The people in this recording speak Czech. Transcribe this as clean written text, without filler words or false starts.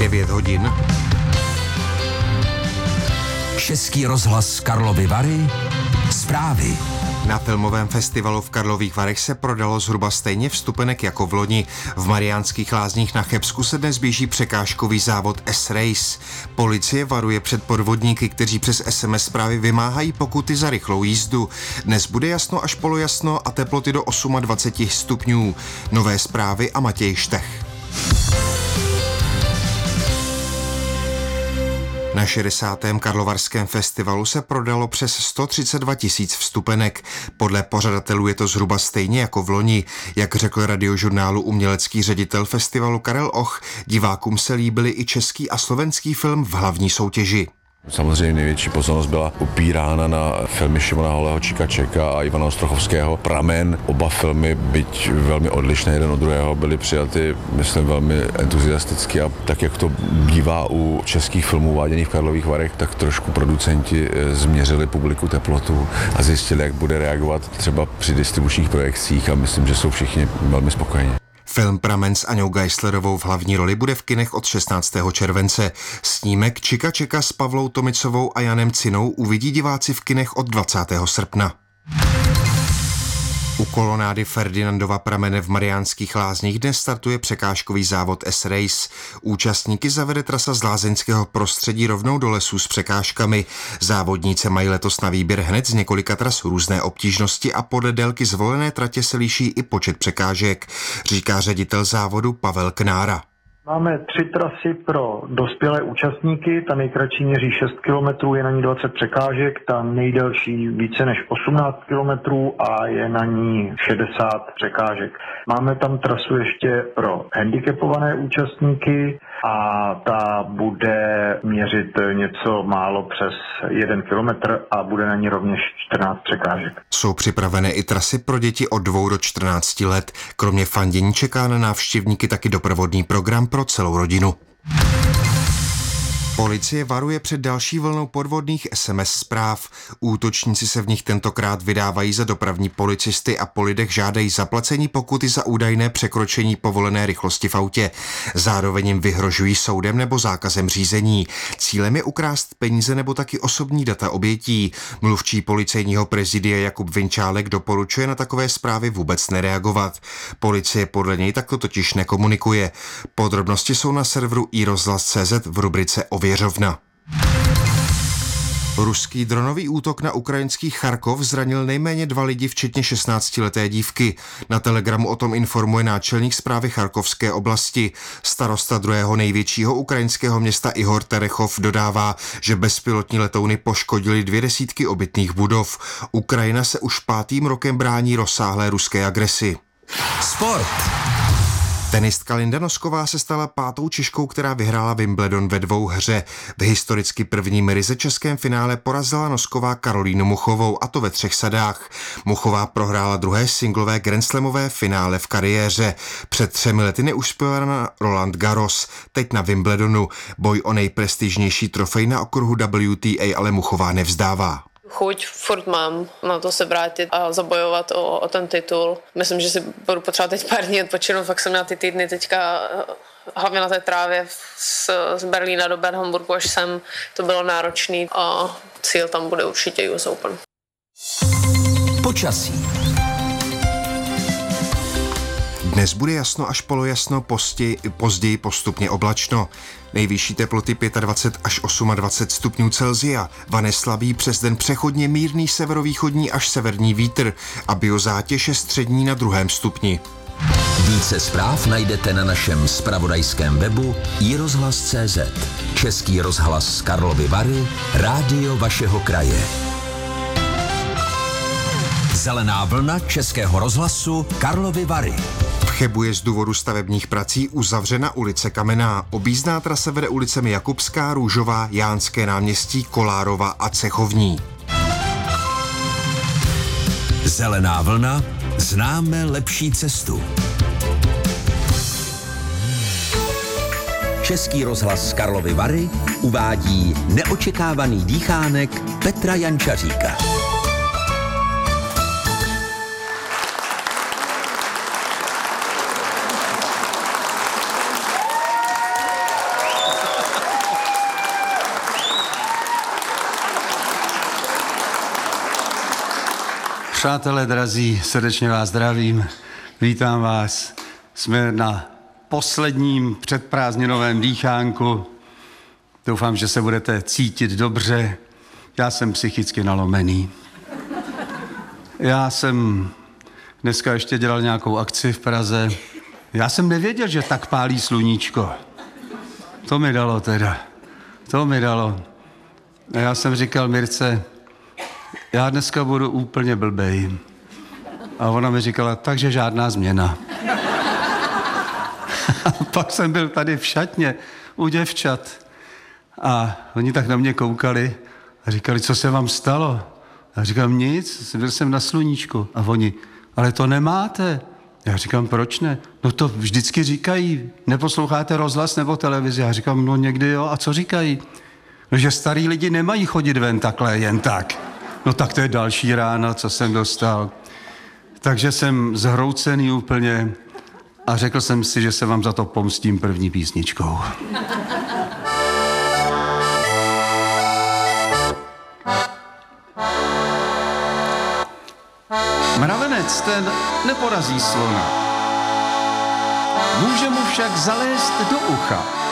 9 hodin. Český rozhlas Karlovy Vary. Zprávy. Na filmovém festivalu v Karlových Varech se prodalo zhruba stejně vstupenek jako v loni. V Mariánských Lázních na Chebsku se dnes běží překážkový závod S-Race. Policie varuje před podvodníky, kteří přes SMS zprávy vymáhají pokuty za rychlou jízdu. Dnes bude jasno až polojasno a teploty do 28 stupňů. Nové zprávy a Matěj Štech. Na 60. Karlovarském festivalu se prodalo přes 132 000 vstupenek. Podle pořadatelů je to zhruba stejně jako v loni. Jak řekl Radiožurnálu umělecký ředitel festivalu Karel Och, divákům se líbily i český a slovenský film v hlavní soutěži. Samozřejmě největší pozornost byla upírána na filmy Šimona Holého Čika Čeka a Ivana Ostrochovského Pramen. Oba filmy, byť velmi odlišné jeden od druhého, byly přijaty, myslím, velmi entuziasticky a tak, jak to bývá u českých filmů váděných v Karlových Varech, tak trošku producenti změřili publiku teplotu a zjistili, jak bude reagovat třeba při distribučních projekcích a myslím, že jsou všichni velmi spokojeni. Film Pramen s Aňou Geislerovou v hlavní roli bude v kinech od 16. července. Snímek Čika Čeka s Pavlou Tomicovou a Janem Cinou uvidí diváci v kinech od 20. srpna. U kolonády Ferdinandova pramene v Mariánských Lázních dnes startuje překážkový závod S-Race. Účastníky zavede trasa z lázeňského prostředí rovnou do lesů s překážkami. Závodníci mají letos na výběr hned z několika tras různé obtížnosti a podle délky zvolené tratě se liší i počet překážek, říká ředitel závodu Pavel Knára. Máme 3 trasy pro dospělé účastníky, ta nejkratší měří 6 km, je na ní 20 překážek, ta nejdelší více než 18 km a je na ní 60 překážek. Máme tam trasu ještě pro handicapované účastníky a ta bude měřit něco málo přes 1 kilometr a bude na ní rovněž 14 překážek. Jsou připravené i trasy pro děti od 2 do 14 let. Kromě fandění čeká na návštěvníky taky doprovodný program pro celou rodinu. Policie varuje před další vlnou podvodných SMS zpráv. Útočníci se v nich tentokrát vydávají za dopravní policisty a po lidech žádají zaplacení pokuty za údajné překročení povolené rychlosti v autě. Zároveň jim vyhrožují soudem nebo zákazem řízení. Cílem je ukrást peníze nebo taky osobní data obětí. Mluvčí policejního prezidia Jakub Vinčálek doporučuje na takové zprávy vůbec nereagovat. Policie podle něj takto totiž nekomunikuje. Podrobnosti jsou na serveru iRozhlas.cz v rubrice Ověřovna. Ruský dronový útok na ukrajinský Charkov zranil nejméně 2 lidi, včetně 16leté dívky. Na Telegramu o tom informuje náčelník správy Charkovské oblasti. Starosta druhého největšího ukrajinského města Ihor Terechov dodává, že bezpilotní letouny poškodily 200 obytných budov. Ukrajina se už 5. rokem brání rozsáhlé ruské agresi. Sport. Tenistka Linda Nosková se stala 5. Češkou, která vyhrála Wimbledon ve 2 hře. V historicky prvním ryze českém finále porazila Nosková Karolínu Muchovou, a to ve 3 sadách. Muchová prohrála druhé singlové grandslamové finále v kariéře. Před 3 lety neuspěla na Roland Garros, teď na Wimbledonu. Boj o nejprestižnější trofej na okruhu WTA ale Muchová nevzdává. Chuť furt mám na to se vrátit a zabojovat o ten titul. Myslím, že si budu potřebovat teď pár dní odpočinout, fakt jsem měla ty týdny teďka hlavně na té trávě z Berlína do Bad Homburgu až sem, to bylo náročný a cíl tam bude určitě US Open. Počasí. Dnes bude jasno až polojasno, později postupně oblačno. Nejvyšší teploty 25 až 28 stupňů Celsia. Vane slabý, přes den přechodně mírný severovýchodní až severní vítr a biozátěž je střední na 2. stupni. Více zpráv najdete na našem zpravodajském webu iRozhlas.cz. Český rozhlas Karlovy Vary, rádio vašeho kraje. Zelená vlna Českého rozhlasu Karlovy Vary. V Chebu je z důvodu stavebních prací uzavřena ulice Kamenná. Objízdná trasa vede ulicemi Jakubská, Růžová, Jánské náměstí, Kolárova a Cechovní. Zelená vlna, známe lepší cestu. Český rozhlas Karlovy Vary uvádí neočekávaný dýchánek Petra Jančaříka. Přátelé drazí, srdečně vás zdravím, vítám vás. Jsme na posledním předprázdninovém dýchánku. Doufám, že se budete cítit dobře. Já jsem psychicky nalomený. Já jsem dneska ještě dělal nějakou akci v Praze. Já jsem nevěděl, že tak pálí sluníčko. To mi dalo teda. To mi dalo. A já jsem říkal Mirce, já dneska budu úplně blbej. A ona mi říkala, takže žádná změna. A pak jsem byl tady v šatně u děvčat. A oni tak na mě koukali a říkali, co se vám stalo? A říkám, nic, byl jsem na sluníčku. A oni, ale to nemáte. Já říkám, proč ne? No to vždycky říkají, neposloucháte rozhlas nebo televizi. Já říkám, no někdy jo, a co říkají? No, že starý lidi nemají chodit ven takhle, jen tak. No tak to je další rána, co jsem dostal. Takže jsem zhroucený úplně a řekl jsem si, že se vám za to pomstím první písničkou. Mravenec ten neporazí slona. Může mu však zalézt do ucha.